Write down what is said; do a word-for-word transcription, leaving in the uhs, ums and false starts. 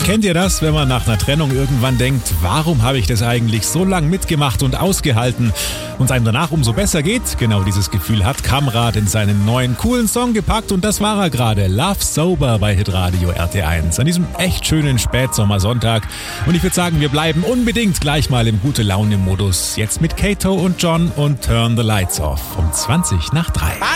Kennt ihr das, wenn man nach einer Trennung irgendwann denkt, warum habe ich das eigentlich so lang mitgemacht und ausgehalten und es einem danach umso besser geht? Genau dieses Gefühl hat Kamrat in seinen neuen coolen Song gepackt und das war er gerade. Love Sober bei Hitradio R T eins an diesem echt schönen Spätsommersonntag. Und ich würde sagen, wir bleiben unbedingt gleich mal im Gute-Laune-Modus. Jetzt mit Kato und John und Turn the Lights Off um zwanzig nach drei.